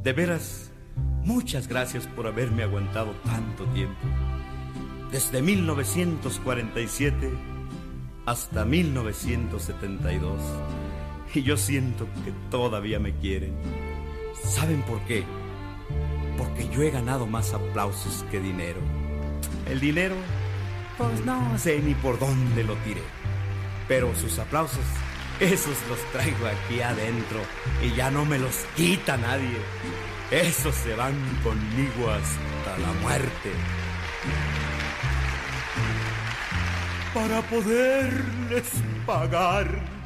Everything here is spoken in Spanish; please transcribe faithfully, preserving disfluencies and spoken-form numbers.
De veras, muchas gracias por haberme aguantado tanto tiempo. Desde mil novecientos cuarenta y siete hasta mil novecientos setenta y dos. Y yo siento que todavía me quieren. ¿Saben por qué? Porque yo he ganado más aplausos que dinero. El dinero, pues no sé ni por dónde lo tiré. Pero sus aplausos, esos los traigo aquí adentro y ya no me los quita nadie. Esos se van conmigo hasta la muerte. Para poderles pagar